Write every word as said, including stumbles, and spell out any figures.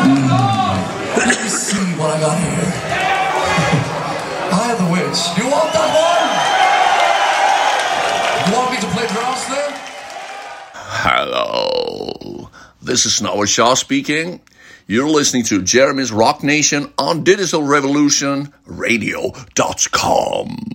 Let me see what I got here. Eye of the Witch. You want that one? You want me to play drums then? Hello. This is Noah Shaw speaking. You're listening to Jeremy's Rock Nation on digital revolution radio dot com.